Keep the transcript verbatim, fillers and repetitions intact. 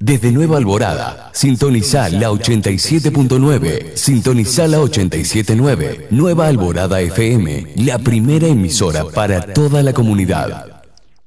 Desde Nueva Alborada, sintoniza la ochenta y siete punto nueve, sintoniza la ochenta y siete punto nueve, Nueva Alborada F M, la primera emisora para toda la comunidad.